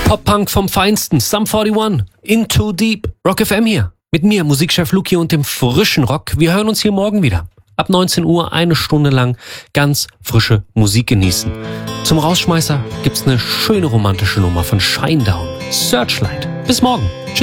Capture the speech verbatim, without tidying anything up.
Pop-Punk vom Feinsten, Sum einundvierzig, Into Deep, Rock F M hier. Mit mir, Musikchef Luki und dem frischen Rock. Wir hören uns hier morgen wieder. Ab neunzehn Uhr eine Stunde lang ganz frische Musik genießen. Zum Rausschmeißer gibt's eine schöne romantische Nummer von Shinedown, Searchlight. Bis morgen.